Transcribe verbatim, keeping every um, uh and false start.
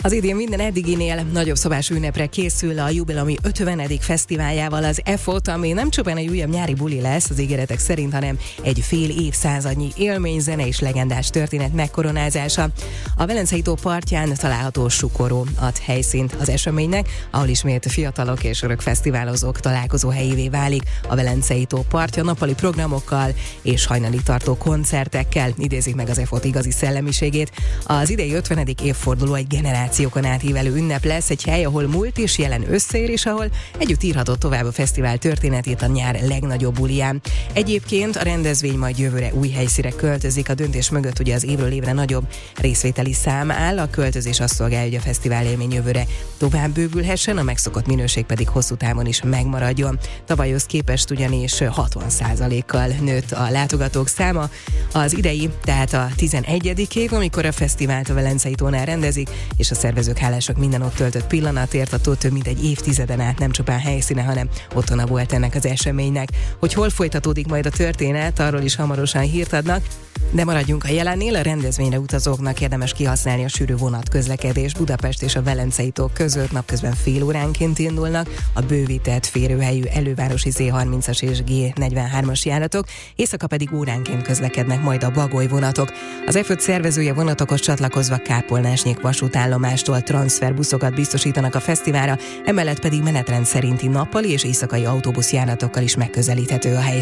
Az idén minden eddiginél nagyobb szabású ünnepre készül a jubileumi ötvenedik fesztiváljával az e fot, ami nem csupán egy újabb nyári buli lesz az ígéretek szerint, hanem egy fél évszázadnyi élmény, zene és legendás történet megkoronázása. A Velencei tó partján található Sukoró ad helyszínt az eseménynek, ahol ismét fiatalok és örök fesztiválozók találkozó helyévé válik. A Velencei tó partja nappali programokkal és hajnalig tartó koncertekkel idézik meg az e fot igazi szellemiségét. Az idei ötvenedik évforduló egy generációkon átívelő ünnep lesz, egy hely, ahol múlt és jelen összeér, és ahol együtt írhatott tovább a fesztivál történetét a nyár legnagyobb buliján. Egyébként a rendezvény majd jövőre új helyszínre költözik, a döntés mögött ugye az évről évre nagyobb részvételi szám áll, a költözés azt szolgálja, hogy a fesztivál élmény jövőre tovább bővülhessen, a megszokott minőség pedig hosszú távon is megmaradjon. Tavalyhoz képest ugyanis hatvan százalékkal nőtt a látogatók száma. Az idei, tehát a tizenegyedik év, amikor a fesztivált a Velencei tónál rendezik, és a szervezők hálásak minden ott töltött pillanatért, a tó több mint egy évtizeden át nem csupán helyszíne, hanem otthona volt ennek az eseménynek. Hogy hol folytatódik majd a történet, arról is hamarosan hírt adnak, de maradjunk a jelennél, a rendezvényre utazóknak érdemes kihasználni a sűrű vonatközlekedés. Budapest és a Velencei tó között napközben fél óránként indulnak a bővített férőhelyű elővárosi zé harmincas és gé negyvenhármas járatok, éjszaka pedig óránként közlekednek majd a bagoly vonatok. Az e fot szervezője vonatokhoz csatlakozva Kápolnásnyék vasútállomástól transferbuszokat biztosítanak a fesztiválra, emellett pedig menetrend szerinti nappali és éjszakai autóbuszjáratokkal is megközelíthető a helyszín.